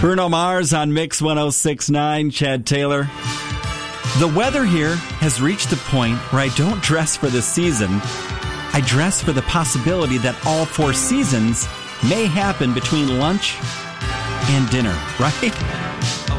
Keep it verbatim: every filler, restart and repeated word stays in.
Bruno Mars on Mix ten sixty-nine, Chad Taylor. The weather here has reached the point where I don't dress for the season. I dress for the possibility that all four seasons may happen between lunch and dinner, right?